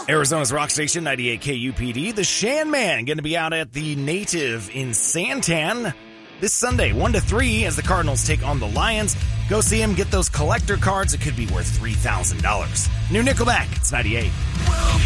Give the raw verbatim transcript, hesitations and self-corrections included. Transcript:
Arizona's rock station, ninety-eight K U P D. The Shan Man going to be out at the Native in Santan this Sunday, one to three, as the Cardinals take on the Lions. Go see him, get those collector cards. It could be worth three thousand dollars. New Nickelback, it's ninety-eight.